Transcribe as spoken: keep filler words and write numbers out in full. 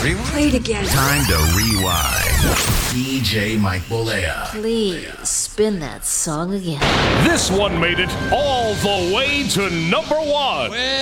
Rewind? Play it again. Time to rewind. D J Mike Bolea. Please spin that song again. This one made it all the way to number one.